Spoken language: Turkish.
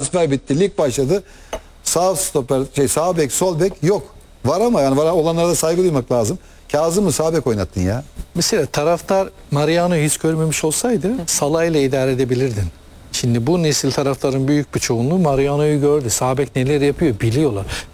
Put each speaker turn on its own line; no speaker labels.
transfer bitti. Lig başladı. Sağ stoper, sağ bek, sol bek yok. Var ama yani olanlara da saygı duymak lazım. Kazım'ı sağ bek oynattın ya.
Mesela taraftar Mariano'yu hiç görmemiş olsaydı Salah ile idare edebilirdin. Şimdi bu nesil taraftarın büyük bir çoğunluğu Mariano'yu gördü. Sağ bek neler yapıyor biliyorlar.